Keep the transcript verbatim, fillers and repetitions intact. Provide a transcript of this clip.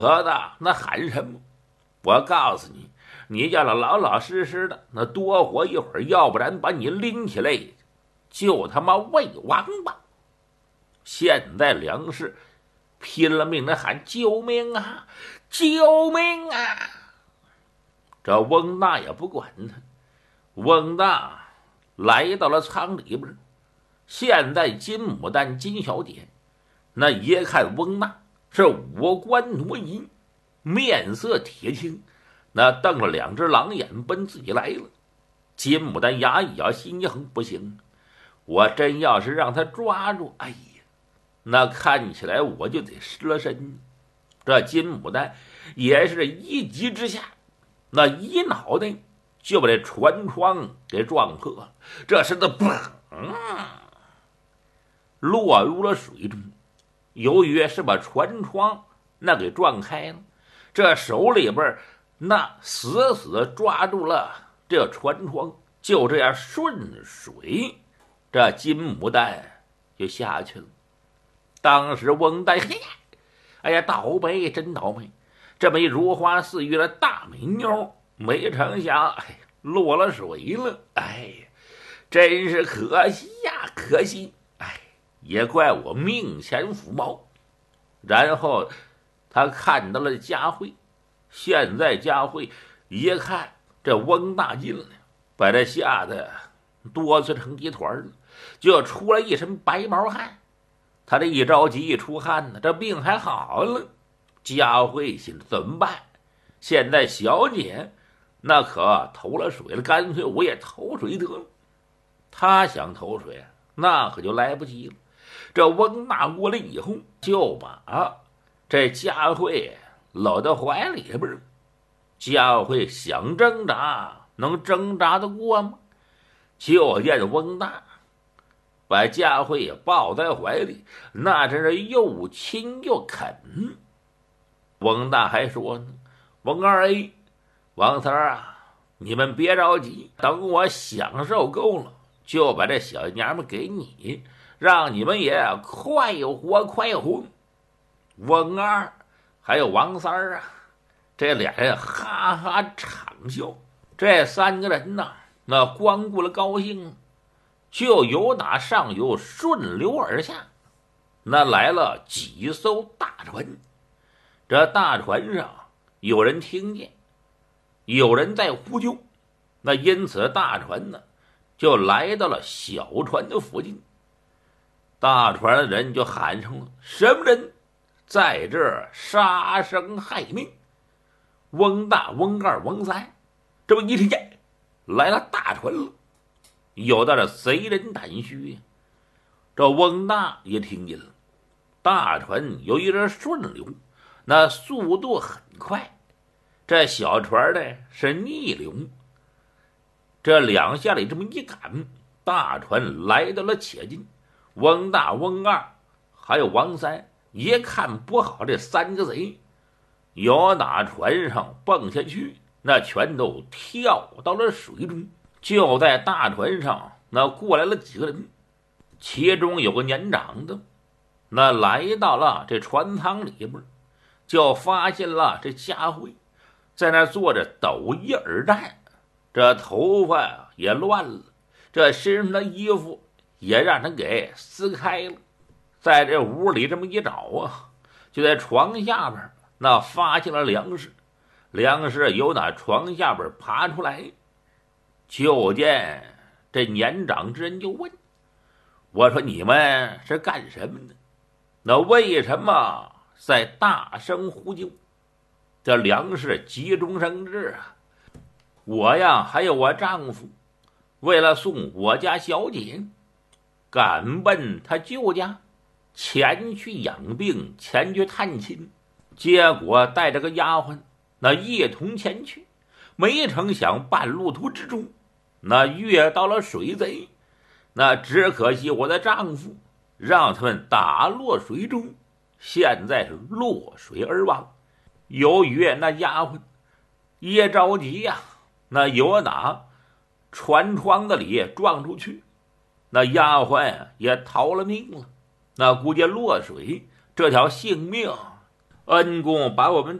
儿子，那喊什么？我告诉你，你叫他老老实实的，那多活一会儿，要不然把你拎起来，就他妈喂王八！现在梁氏拼了命的喊救命啊，救命啊！这翁大也不管他，翁大来到了舱里边。现在金牡丹金小姐那一看翁大是五官挪移，面色铁青，那瞪了两只狼眼奔自己来了。金牡丹牙一咬，心一横，不行，我真要是让他抓住，哎呀，那看起来我就得失了身。这金牡丹也是一急之下，那一脑袋就把这船窗给撞破了，这是的砰，落入了水中。由于是把船窗那给撞开了，这手里边那死死抓住了这船窗，就这样顺水，这金牡丹就下去了。当时翁大嘿，哎呀，倒霉，真倒霉！这么一如花似玉的大美妞，没成想，哎，落了水了。哎呀，真是可惜呀，可惜！哎，也怪我命前福毛。然后他看到了佳慧，现在佳慧一看这翁大进来，把他吓得哆嗦成一团了，就出了一身白毛汗。他这一着急一出汗呢，这病还好了。佳慧心里怎么办？现在小姐那可投了水了，干脆我也投水得了。他想投水，那可就来不及了。这翁大过来以后，就把这佳慧搂到怀里边。佳慧想挣扎，能挣扎得过吗？就见翁大把佳慧也抱在怀里，那真是又亲又啃。翁大还说呢：“翁二 A， 王三儿啊，你们别着急，等我享受够了，就把这小娘们给你，让你们也快活快活。”翁二还有王三儿啊，这俩人哈哈畅笑。这三个人呐，那光顾了高兴，就由打上游顺流而下，那来了几艘大船。这大船上有人听见有人在呼救，那因此大船呢就来到了小船的附近。大船的人就喊上了：“什么人在这儿杀生害命？”翁大、翁二、翁三这么一听见来了大船了，有的是贼人胆虚呀。这翁大也听见了，大船有一点顺流，那速度很快，这小船呢是逆流。这两下里这么一赶，大船来到了且近。翁大、翁二还有王三一看不好，这三个贼由打船上蹦下去，那全都跳到了水中。就在大船上那过来了几个人，其中有个年长的，那来到了这船舱里边，就发现了这佳慧在那坐着抖衣而战，这头发也乱了，这身上的衣服也让人给撕开了。在这屋里这么一找啊，就在床下边那发现了梁氏。梁氏由那床下边爬出来，就见这年长之人就问：“我说你们是干什么的？那为什么在大声呼救？”这梁氏急中生智啊，我呀还有我丈夫，为了送我家小姐，赶奔她舅家，前去养病，前去探亲，结果带着个丫鬟那一同前去，没成想半路途之中那遇到了水贼，那只可惜我的丈夫让他们打落水中，现在是落水而亡。由于那丫鬟一着急呀、啊，那有哪船窗子里撞出去，那丫鬟也逃了命了。那估计落水这条性命恩公把我们